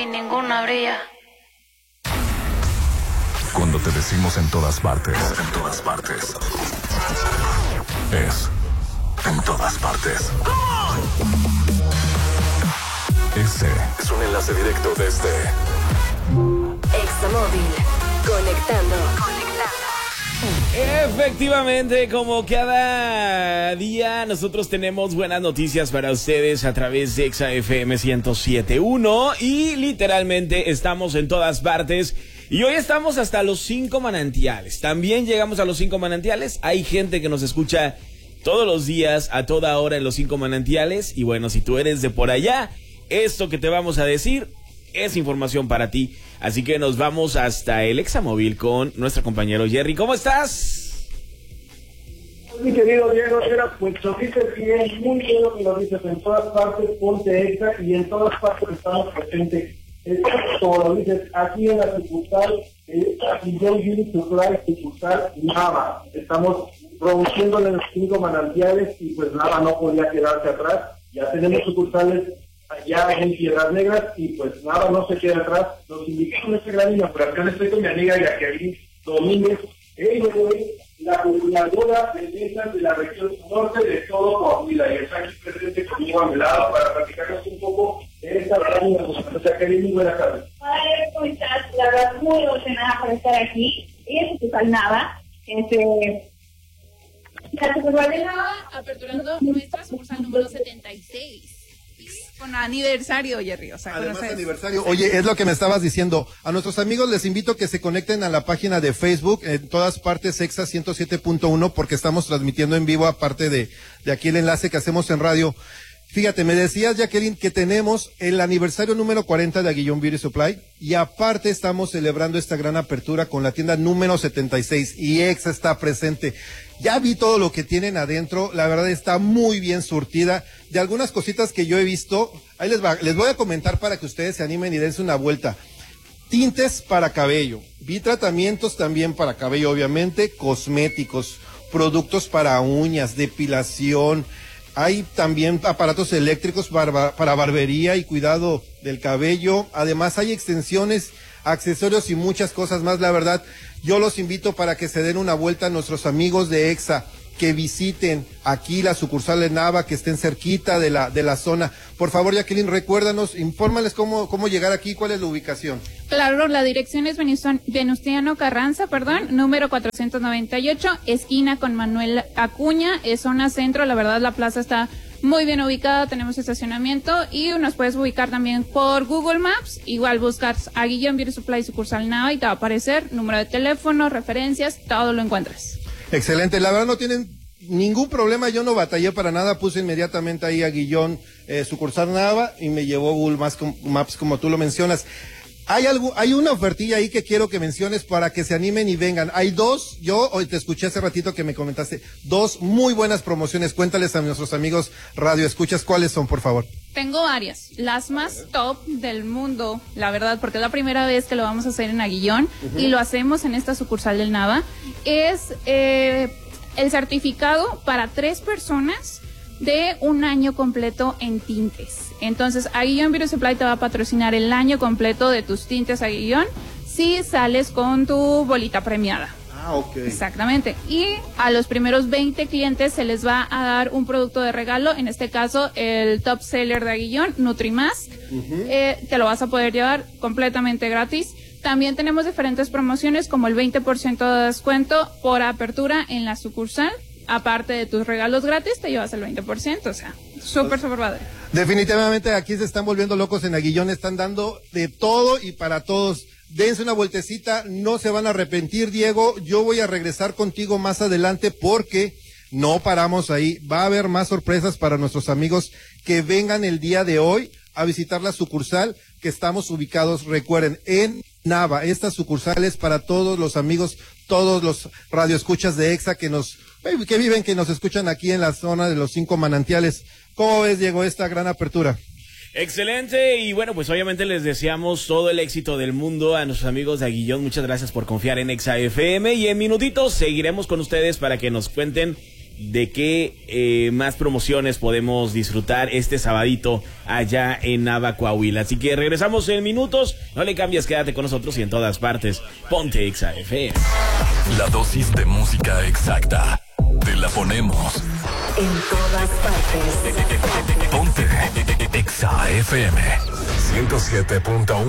y ninguna brilla. Cuando te decimos en todas partes, es en todas partes. Ese es un enlace directo desde Examóvil, conectando. Efectivamente, como cada día, nosotros tenemos buenas noticias para ustedes a través de Exa FM 107.1 y literalmente estamos en todas partes. Y hoy estamos hasta los 5 manantiales. También llegamos a los 5 manantiales. Hay gente que nos escucha todos los días, a toda hora en los 5 manantiales. Y bueno, si tú eres de por allá, esto que te vamos a decir es información para ti. Así que nos vamos hasta el Examóvil con nuestro compañero Jerry. ¿Cómo estás? Mi querido Diego, pues lo dices bien, muy bueno que lo dices. En todas partes ponte Exa y en todas partes estamos presentes. Como lo dices, aquí en la sucursal, Guillón Beauty Supply, sucursal Nava. Estamos produciéndole los 5 manantiales y pues Nava no podía quedarse atrás. Ya tenemos sucursales allá en Piedras Negras y pues Nava no se queda atrás. Los invitamos a esta gran inauguración. Estoy con mi amiga Jacqueline Domínguez. Ella es la coordinadora de ventas de la región norte de todo Coahuila y está aquí presente conmigo a mi lado para platicarnos un poco de esta gran inauguración. Jacqueline, muy buenas tardes. Hola, ¿cómo estás? La verdad, muy emocionada por estar aquí. Ella es sucursal Nava. La sucursal de Nava aperturando nuestra sucursal número 76. Con aniversario, Jerry. O sea, además aniversario. Oye, es lo que me estabas diciendo. A nuestros amigos les invito a que se conecten a la página de Facebook, en todas partes, Exa 107.1, porque estamos transmitiendo en vivo, aparte de aquí el enlace que hacemos en radio. Fíjate, me decías, Jacqueline, que tenemos el aniversario número 40 de Guillón Beauty Supply y aparte estamos celebrando esta gran apertura con la tienda número 76 y Exa está presente. Ya vi todo lo que tienen adentro, la verdad está muy bien surtida. De algunas cositas que yo he visto, ahí les voy a comentar para que ustedes se animen y dense una vuelta. Tintes para cabello, vi tratamientos también para cabello, obviamente, cosméticos, productos para uñas, depilación. Hay también aparatos eléctricos para barbería y cuidado del cabello. Además hay extensiones, accesorios y muchas cosas más. La verdad, yo los invito para que se den una vuelta a nuestros amigos de Exa, que visiten aquí la sucursal de Nava, que estén cerquita de la zona. Por favor, Jacqueline, recuérdanos, infórmales cómo llegar aquí, cuál es la ubicación. Claro, la dirección es Venustiano Carranza, número 498, esquina con Manuel Acuña, es zona centro. La verdad, la plaza está muy bien ubicada, tenemos estacionamiento y nos puedes ubicar también por Google Maps. Igual buscas a Guillón Beauty Supply sucursal Nava y te va a aparecer número de teléfono, referencias, todo lo encuentras. Excelente, la verdad no tienen ningún problema, yo no batallé para nada, puse inmediatamente ahí a Guillón sucursal Nava y me llevó Google Maps como tú lo mencionas. Hay una ofertilla ahí que quiero que menciones para que se animen y vengan. Hay dos, yo hoy te escuché hace ratito que me comentaste, dos muy buenas promociones. Cuéntales a nuestros amigos radio escuchas cuáles son, por favor. Tengo varias, las más top del mundo, la verdad, porque es la primera vez que lo vamos a hacer en Aguillón y lo hacemos en esta sucursal del Nava. Es el certificado para 3 personas de un año completo en tintes. Entonces, Aguillón Beauty Supply te va a patrocinar el año completo de tus tintes Aguillón si sales con tu bolita premiada. Ah, ok. Exactamente. Y a los primeros 20 clientes se les va a dar un producto de regalo, en este caso el top seller de Aguillón, Nutrimask. Te lo vas a poder llevar completamente gratis. También tenemos diferentes promociones como el 20% de descuento por apertura en la sucursal. Aparte de tus regalos gratis, te llevas el 20%, o sea, súper padre. Definitivamente aquí se están volviendo locos en Aguillón, están dando de todo y para todos. Dense una vueltecita, no se van a arrepentir, Diego. Yo voy a regresar contigo más adelante porque no paramos ahí. Va a haber más sorpresas para nuestros amigos que vengan el día de hoy a visitar la sucursal que estamos ubicados, recuerden, en Nava. Esta sucursal es para todos los amigos, todos los radioescuchas de Exa que nos escuchan aquí en la zona de los 5 manantiales. ¿Cómo ves, Diego, esta gran apertura? Excelente, y bueno, pues obviamente les deseamos todo el éxito del mundo a nuestros amigos de Aguillón. Muchas gracias por confiar en Exa FM y en minutitos seguiremos con ustedes para que nos cuenten de qué más promociones podemos disfrutar este sabadito allá en Nava, Coahuila. Así que regresamos en minutos. No le cambies, quédate con nosotros y en todas partes. Ponte Exa FM. La dosis de música exacta. Te la ponemos. En todas partes. Ponte Exa FM 107.1.